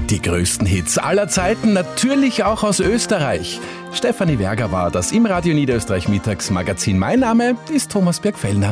Die größten Hits aller Zeiten, natürlich auch aus Österreich. Stefanie Werger war das im Radio Niederösterreich Mittagsmagazin. Mein Name ist Thomas Bergfellner.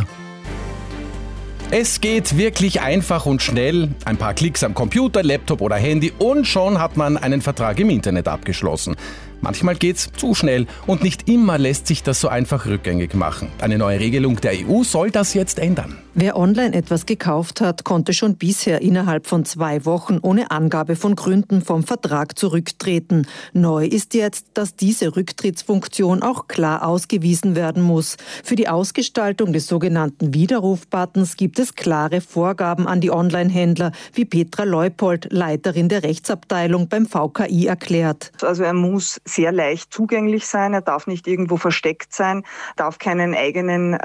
Es geht wirklich einfach und schnell. Ein paar Klicks am Computer, Laptop oder Handy und schon hat man einen Vertrag im Internet abgeschlossen. Manchmal geht's zu schnell und nicht immer lässt sich das so einfach rückgängig machen. Eine neue Regelung der EU soll das jetzt ändern. Wer online etwas gekauft hat, konnte schon bisher innerhalb von 2 Wochen ohne Angabe von Gründen vom Vertrag zurücktreten. Neu ist jetzt, dass diese Rücktrittsfunktion auch klar ausgewiesen werden muss. Für die Ausgestaltung des sogenannten Widerruf-Buttons gibt es klare Vorgaben an die Online-Händler, wie Petra Leupold, Leiterin der Rechtsabteilung beim VKI, erklärt. Also er muss sehr leicht zugänglich sein, er darf nicht irgendwo versteckt sein, darf keinen eigenen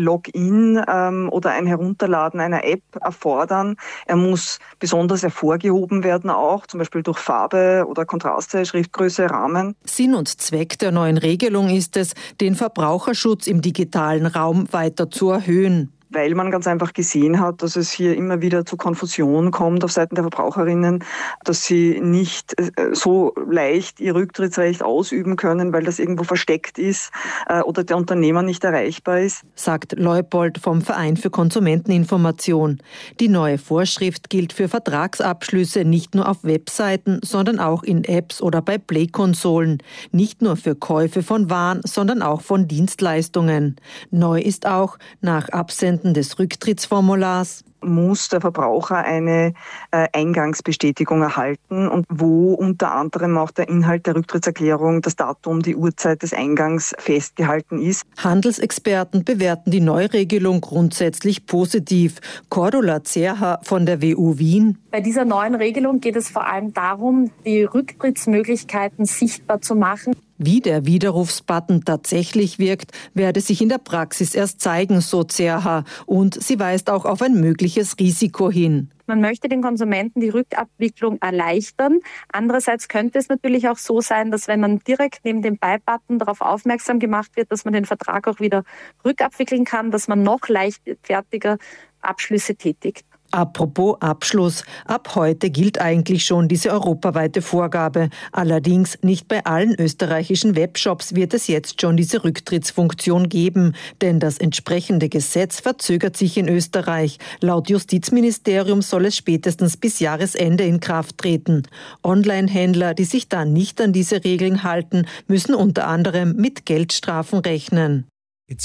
Login oder ein Herunterladen einer App erfordern. Er muss besonders hervorgehoben werden auch, zum Beispiel durch Farbe oder Kontraste, Schriftgröße, Rahmen. Sinn und Zweck der neuen Regelung ist es, den Verbraucherschutz im digitalen Raum weiter zu erhöhen. Weil man ganz einfach gesehen hat, dass es hier immer wieder zu Konfusion kommt auf Seiten der Verbraucherinnen, dass sie nicht so leicht ihr Rücktrittsrecht ausüben können, weil das irgendwo versteckt ist oder der Unternehmer nicht erreichbar ist. Sagt Leupold vom Verein für Konsumenteninformation. Die neue Vorschrift gilt für Vertragsabschlüsse nicht nur auf Webseiten, sondern auch in Apps oder bei Play-Konsolen. Nicht nur für Käufe von Waren, sondern auch von Dienstleistungen. Neu ist auch, nach Absenden des Rücktrittsformulars muss der Verbraucher eine Eingangsbestätigung erhalten und wo unter anderem auch der Inhalt der Rücktrittserklärung, das Datum, die Uhrzeit des Eingangs festgehalten ist. Handelsexperten bewerten die Neuregelung grundsätzlich positiv. Cordula Zerha von der WU Wien. Bei dieser neuen Regelung geht es vor allem darum, die Rücktrittsmöglichkeiten sichtbar zu machen. Wie der Widerrufsbutton tatsächlich wirkt, werde sich in der Praxis erst zeigen, so Zerha. Und sie weist auch auf ein mögliches Risiko hin. Man möchte den Konsumenten die Rückabwicklung erleichtern. Andererseits könnte es natürlich auch so sein, dass wenn man direkt neben dem Buy-Button darauf aufmerksam gemacht wird, dass man den Vertrag auch wieder rückabwickeln kann, dass man noch leichtfertiger Abschlüsse tätigt. Apropos Abschluss. Ab heute gilt eigentlich schon diese europaweite Vorgabe. Allerdings nicht bei allen österreichischen Webshops wird es jetzt schon diese Rücktrittsfunktion geben. Denn das entsprechende Gesetz verzögert sich in Österreich. Laut Justizministerium soll es spätestens bis Jahresende in Kraft treten. Online-Händler, die sich dann nicht an diese Regeln halten, müssen unter anderem mit Geldstrafen rechnen.